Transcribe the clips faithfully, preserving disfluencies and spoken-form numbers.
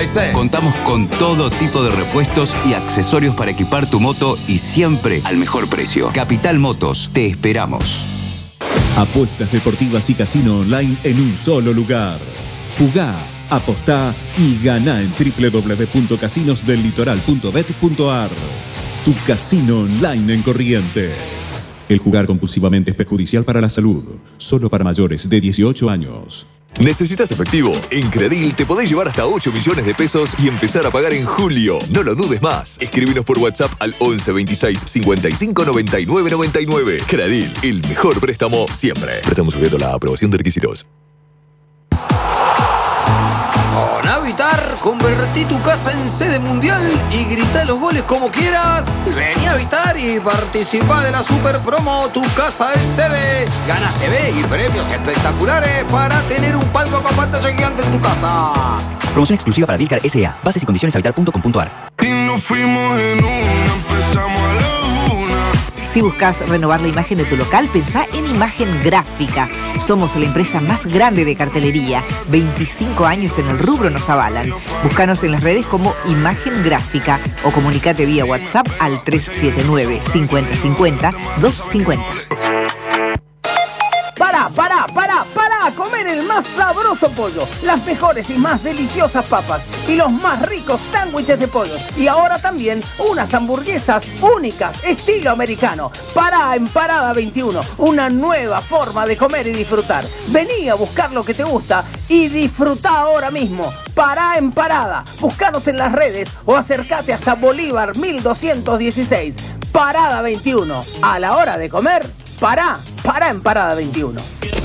sesenta y seis. Contamos con todo tipo de repuestos y accesorios para equipar tu moto y siempre al mejor precio. Capital Motos, te esperamos. Apuestas deportivas y casino online en un solo lugar. Jugá, apostá y ganá en doble u doble u doble u punto casinos del litoral punto bet punto a r. Tu casino online en Corrientes. El jugar compulsivamente es perjudicial para la salud. Solo para mayores de dieciocho años. ¿Necesitas efectivo? En Credil te podés llevar hasta ocho millones de pesos y empezar a pagar en julio. No lo dudes más. Escríbenos por WhatsApp al once veintiséis cincuenta y cinco noventa y nueve noventa y nueve. Credil, el mejor préstamo siempre. Préstamo sujeto a la aprobación de requisitos. Con Habitar, convertí tu casa en sede mundial y grita los goles como quieras. Vení a Habitar y participá de la super promo Tu Casa es Sede. Ganas T V y premios espectaculares para tener un palco con pantalla gigante en tu casa. Promoción exclusiva para Dilcar S A. Bases y condiciones habitar punto com punto a r. Y nos fuimos en una, empezamos a la una. Si buscas renovar la imagen de tu local, pensá en Imagen Gráfica. Somos la empresa más grande de cartelería. veinticinco años en el rubro nos avalan. Búscanos en las redes como Imagen Gráfica o comunicate vía WhatsApp al tres siete nueve, cincuenta cincuenta, doscientos cincuenta. Para, para, para, para comer el más sabroso pollo, las mejores y más deliciosas papas y los más ricos sándwiches de pollo. Y ahora también unas hamburguesas únicas, estilo americano. Pará en Parada veintiuno, una nueva forma de comer y disfrutar. Vení a buscar lo que te gusta y disfrutá ahora mismo. Pará en Parada, buscanos en las redes o acércate hasta Bolívar mil doscientos dieciséis. Parada veintiuno, a la hora de comer, pará, pará en Parada veintiuno.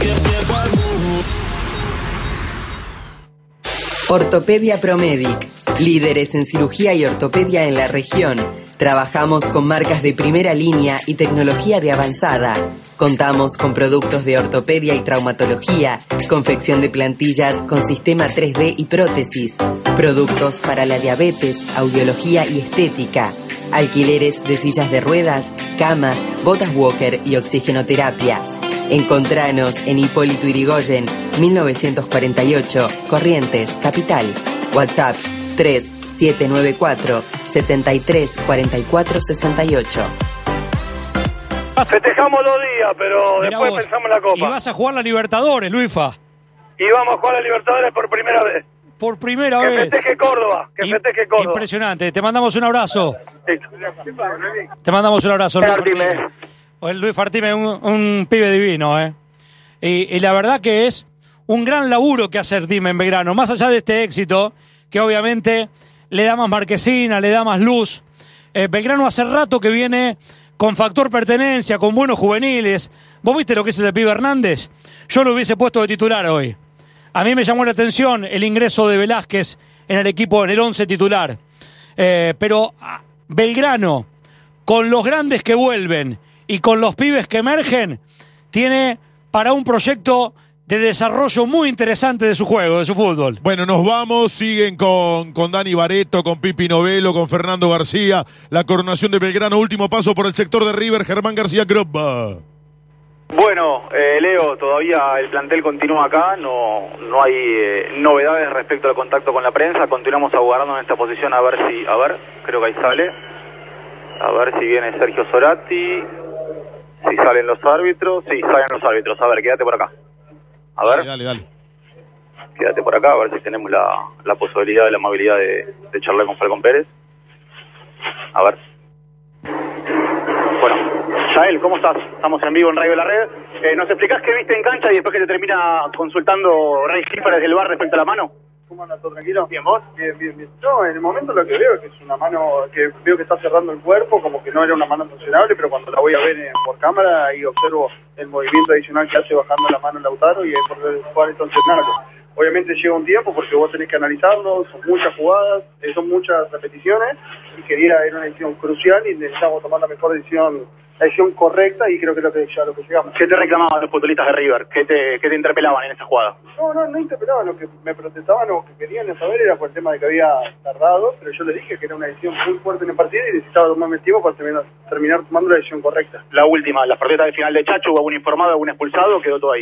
Ortopedia Promedic, líderes en cirugía y ortopedia en la región. Trabajamos con marcas de primera línea y tecnología de avanzada. Contamos con productos de ortopedia y traumatología, confección de plantillas con sistema tres D y prótesis, productos para la diabetes, audiología y estética, alquileres de sillas de ruedas, camas, botas walker y oxigenoterapia. Encontranos en Hipólito Yrigoyen, mil novecientos cuarenta y ocho, Corrientes, Capital. WhatsApp tres siete nueve cuatro, setenta y tres, cuarenta y cuatro, sesenta y ocho. Festejamos dos días, pero Mirá después vos. pensamos en la Copa. Y vas a jugar la Libertadores, Luifa. Y vamos a jugar a Libertadores por primera vez. Por primera que vez. Que festeje Córdoba, que I- festeje Córdoba. Impresionante. Te mandamos un abrazo. Listo. Te mandamos un abrazo, Luis Fartime. Fartime. El Luis Fartime, un, un pibe divino, ¿eh? Y, y la verdad que es un gran laburo que hace Artime en Belgrano. Más allá de este éxito, que obviamente le da más marquesina, le da más luz. Eh, Belgrano hace rato que viene con factor pertenencia, con buenos juveniles. ¿Vos viste lo que es ese pibe Hernández? Yo lo hubiese puesto de titular hoy. A mí me llamó la atención el ingreso de Velázquez en el equipo, en el once titular. Eh, pero ah, Belgrano, con los grandes que vuelven y con los pibes que emergen, tiene para un proyecto de desarrollo muy interesante de su juego, de su fútbol. Bueno, nos vamos, siguen con, con Dani Bareto, con Pipi Novelo, con Fernando García, la coronación de Belgrano, último paso por el sector de River, Germán García Croppa. Bueno, eh, Leo, todavía el plantel continúa acá, no no hay eh, novedades respecto al contacto con la prensa, continuamos aguardando en esta posición a ver si, a ver, creo que ahí sale, a ver si viene Sergio Sorati, si salen los árbitros, sí, salen los árbitros, a ver, quédate por acá, a ver, dale, dale, quédate por acá, a ver si tenemos la, la posibilidad y la amabilidad de, de charlar con Falcón Pérez, a ver. Bueno, Yael, ¿cómo estás? Estamos en vivo en Radio La Red. Eh, ¿Nos explicás qué viste en cancha y después que te termina consultando Ray Schiffer desde el bar respecto a la mano? ¿Cómo andas? ¿Todo tranquilo? Bien, ¿vos? Bien, bien, bien. No, en el momento lo que veo es que es una mano que veo que está cerrando el cuerpo, como que no era una mano funcionable, pero cuando la voy a ver eh, por cámara ahí observo el movimiento adicional que hace bajando la mano Lautaro y es por el cual entonces nada. Obviamente lleva un tiempo porque vos tenés que analizarlo, son muchas jugadas, eh, son muchas repeticiones y quería, era una decisión crucial y necesitamos tomar la mejor decisión, la decisión correcta y creo que es lo que ya lo que llegamos. ¿Qué te reclamaban los futbolistas de River? ¿Qué te, qué te interpelaban en esa jugada? No, no, no interpelaban, lo que me protestaban o que querían saber era por el tema de que había tardado, pero yo les dije que era una decisión muy fuerte en el partido y necesitaba tomarme el tiempo para terminar, terminar tomando la decisión correcta. La última, las protestas de final de Chacho, ¿hubo algún informado, algún expulsado o quedó todo ahí?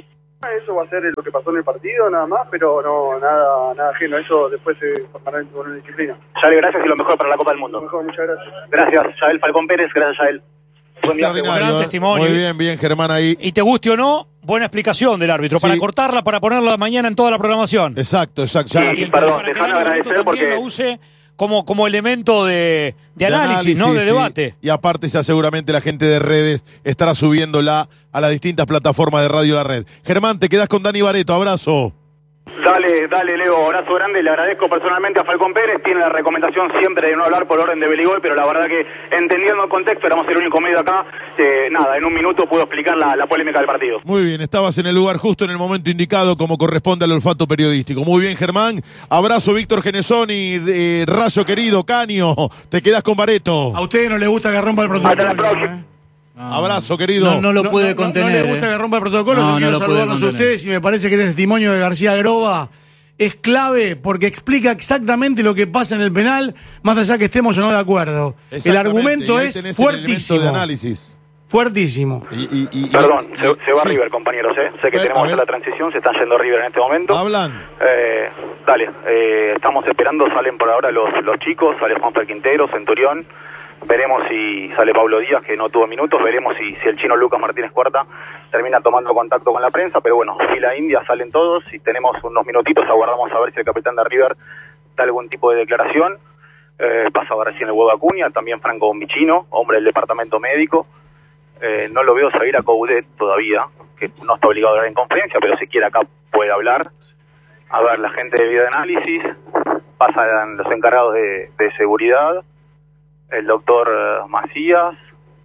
Eso va a ser lo que pasó en el partido, nada más, pero no nada nada ajeno. Eso después se formará en una disciplina. Yael, gracias y lo mejor para la Copa del Mundo. Lo mejor, muchas gracias. Gracias, Yael Falcón Pérez, gracias, Yael. Buen viaje, Extraordinario, gran ¿eh? testimonio. Muy bien, bien, Germán ahí. Y te guste o no, buena explicación del árbitro, Sí. para cortarla, para ponerla mañana en toda la programación. Exacto, exacto. Ya Sí, la y gente- perdón, Para que dejame Dani Barreto agradecer también porque... lo use como, como elemento de, de análisis, ¿no? De sí. debate. Y aparte ya seguramente la gente de redes estará subiéndola a las distintas plataformas de Radio La Red. Germán, te quedás con Dani Barreto, abrazo. Dale, dale, Leo, abrazo grande, le agradezco personalmente a Falcón Pérez, tiene la recomendación siempre de no hablar por orden de Beligol, pero la verdad que entendiendo el contexto, éramos el único medio acá, eh, nada, en un minuto puedo explicar la, la polémica del partido. Muy bien, estabas en el lugar justo en el momento indicado como corresponde al olfato periodístico. Muy bien, Germán. Abrazo, Víctor Genesoni, eh, Rayo querido, Caño, te quedás con Barreto. A ustedes no les gusta que rompa el protocolo. ¿eh? Abrazo, querido. No, no lo puede no, contener. No, no le gusta eh. que rompa el protocolo, No, yo no quiero lo puede saludarlos a contener. ustedes y me parece que el testimonio de García Groba es clave porque explica exactamente lo que pasa en el penal, más allá que estemos o no de acuerdo. El Exactamente, argumento y ahí es tenés el elemento fuertísimo. de análisis. Fuertísimo. Y, y, y, Perdón, se, se va sí. River, compañeros, ¿eh? Sé que A tenemos que ver. hacer la transición, se están yendo River en este momento. Hablan. Eh, dale, eh, estamos esperando, salen por ahora los, los chicos, sale Juanfer Quintero, Centurión, veremos si sale Pablo Díaz, que no tuvo minutos, veremos si, si el chino Lucas Martínez Cuarta termina tomando contacto con la prensa, pero bueno, fila india, salen todos, y tenemos unos minutitos, aguardamos a ver si el capitán de River da algún tipo de declaración. Eh, pasa ahora recién el huevo Acuña, también Franco Bombicino, hombre del departamento médico. Eh, no lo veo salir a Coudet todavía, que no está obligado a hablar en conferencia, pero si quiere acá puede hablar. A ver, la gente de videoanálisis, pasan los encargados de, de seguridad, el doctor eh, Macías,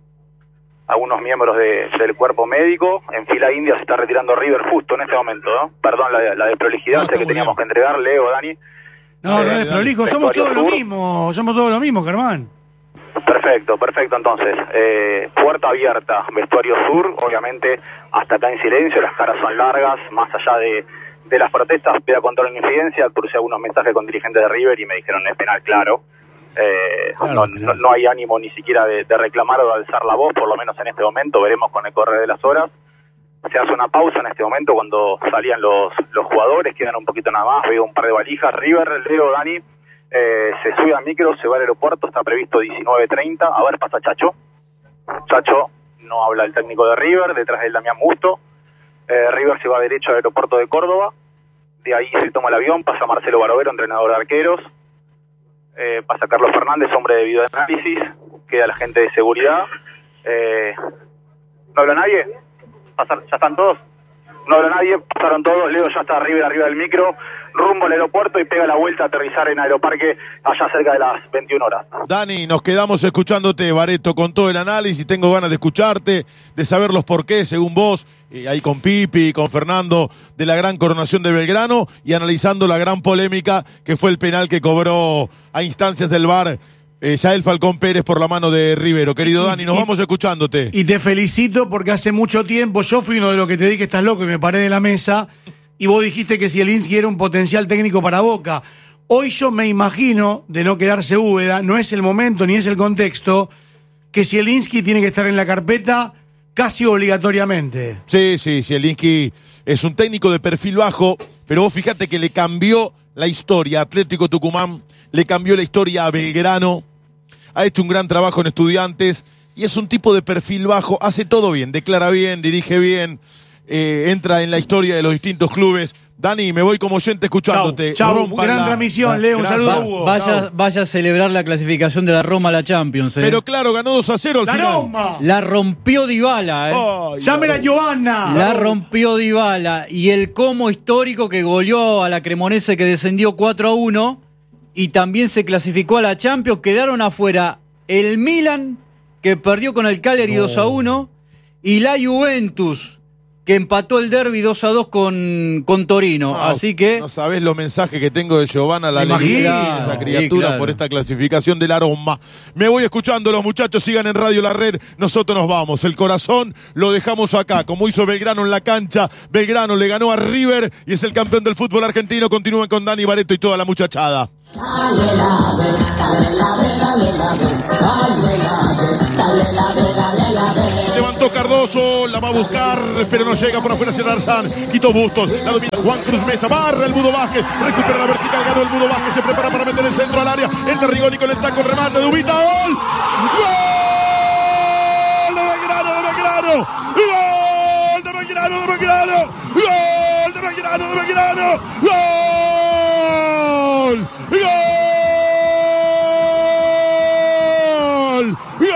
algunos miembros de, del cuerpo médico. En fila india se está retirando River justo en este momento, ¿no? Perdón la, la desprolijidad, No, sé está que muy teníamos bien. que entregar, Leo, Dani. No, no Eh, es prolijo, somos vestuario todos lo sur. mismo, somos todos lo mismo, Germán. Perfecto, perfecto. Entonces, eh, puerta abierta, vestuario sur, obviamente hasta acá en silencio, las caras son largas, más allá de, de las protestas, pida control en incidencia, crucé algunos mensajes con dirigentes de River y me dijeron es penal, claro. Eh, Claro, no, claro. no, no hay ánimo ni siquiera de, de reclamar o de alzar la voz, por lo menos en este momento, veremos con el correr de las horas. Se hace una pausa en este momento cuando salían los, los jugadores, quedan un poquito nada más, veo un par de valijas. River, Leo, Dani, eh, se sube al micro, se va al aeropuerto, está previsto diecinueve treinta. A ver, pasa Chacho. Chacho, no habla el técnico de River, detrás de él Damián Busto. Eh, River se va derecho al aeropuerto de Córdoba, de ahí se toma el avión, pasa Marcelo Barovero, entrenador de arqueros. Eh, pasa Carlos Fernández, hombre de videoanálisis, queda la gente de seguridad. Eh, ¿No habla nadie? Pasar, ¿ya están todos? No habla nadie, pasaron todos. Leo ya está arriba, arriba del micro, rumbo al aeropuerto y pega la vuelta a aterrizar en Aeroparque allá cerca de las veintiuna horas. Dani, nos quedamos escuchándote, Barreto, con todo el análisis. Tengo ganas de escucharte, de saber los porqués, según vos, eh, ahí con Pipi, con Fernando, de la gran coronación de Belgrano y analizando la gran polémica que fue el penal que cobró a instancias del V A R eh, Yael Falcón Pérez por la mano de Rivero. Querido Dani, nos y- vamos escuchándote. Y te felicito porque hace mucho tiempo yo fui uno de los que te dije estás loco y me paré de la mesa y vos dijiste que Zielinski era un potencial técnico para Boca. Hoy yo me imagino, de no quedarse Úbeda, no es el momento ni es el contexto, que Zielinski tiene que estar en la carpeta casi obligatoriamente. Sí, sí, Zielinski es un técnico de perfil bajo, pero vos fíjate que le cambió la historia a Atlético Tucumán, le cambió la historia a Belgrano, ha hecho un gran trabajo en Estudiantes y es un tipo de perfil bajo, hace todo bien, declara bien, dirige bien, eh, entra en la historia de los distintos clubes. Dani, me voy como oyente escuchándote. Chau, chau, Rómpanla. gran transmisión, Leo, un Gracias. saludo a Hugo. Vaya, Chau. vaya a celebrar la clasificación de la Roma a la Champions. eh. Pero claro, ganó dos a cero al ¡La final. Roma! La rompió Dybala, ¿eh? Ay, ¡Llámela ay. Giovanna! La rompió Dybala. Y el como histórico que goleó a la Cremonese que descendió cuatro a uno y también se clasificó a la Champions. Quedaron afuera el Milan, que perdió con el Cagliari dos a uno, y la Juventus, que empató el derbi dos a dos con, con Torino. No, Así que... No sabés los mensajes que tengo de Giovanna, la Me alegría imagino. de esa Sí, criatura claro. por esta clasificación del aroma. Me voy escuchando, los muchachos sigan en Radio La Red, nosotros nos vamos. El corazón lo dejamos acá, como hizo Belgrano en la cancha. Belgrano le ganó a River y es el campeón del fútbol argentino. Continúen con Dani Barreto y toda la muchachada. Levantó Cardoso. Coso la va a buscar, pero no llega por afuera hacia Arzán. Quito Bustos, la domina Juan Cruz Mesa, barra el Mudo Vázquez, recupera la vertical, ganó el Mudo Vázquez, se prepara para meter el centro al área. Entra Rigoni con el taco, remate de Ubita, gol. ¡Gol! ¡De Belgrano, de Belgrano! ¡Gol de Belgrano, de Belgrano! ¡Gol de Belgrano, de Belgrano! ¡Gol! ¡Gol! ¡Gol!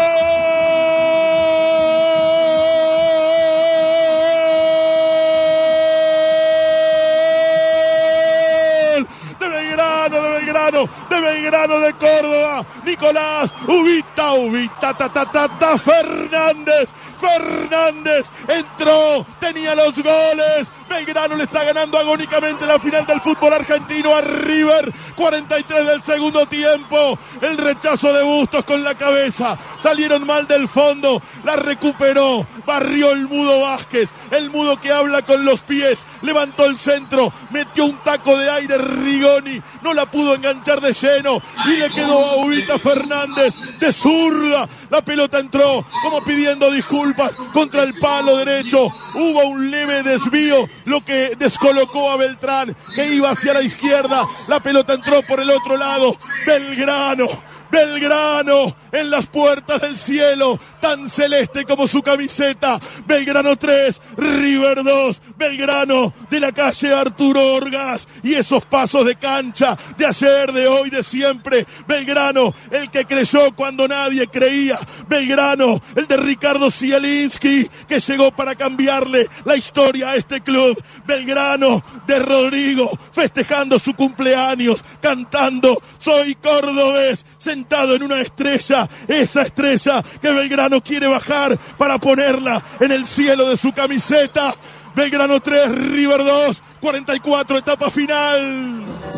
De Belgrano de Córdoba, Nicolás Ubita, Ubita, ta, ta, ta, ta, Fernández, Fernández entró, tenía los goles. Belgrano le está ganando agónicamente la final del fútbol argentino a River. cuarenta y tres del segundo tiempo. El rechazo de Bustos con la cabeza. Salieron mal del fondo. La recuperó. Barrió el Mudo Vázquez. El Mudo que habla con los pies. Levantó el centro. Metió un taco de aire Rigoni. No la pudo enganchar de lleno. Y le quedó a Ubita Fernández de zurda. La pelota entró como pidiendo disculpas contra el palo derecho. Hubo un leve desvío, lo que descolocó a Beltrán, que iba hacia la izquierda. La pelota entró por el otro lado. Belgrano, Belgrano en las puertas del cielo, tan celeste como su camiseta. Belgrano tres, River dos. Belgrano de la calle Arturo Orgaz. Y esos pasos de cancha de ayer, de hoy, de siempre. Belgrano, el que creyó cuando nadie creía. Belgrano, el de Ricardo Zielinski, que llegó para cambiarle la historia a este club. Belgrano de Rodrigo, festejando su cumpleaños, cantando "Soy cordobés", sentado en una estrella, esa estrella que Belgrano quiere bajar para ponerla en el cielo de su camiseta. Belgrano tres, River dos, cuarenta y cuatro, etapa final.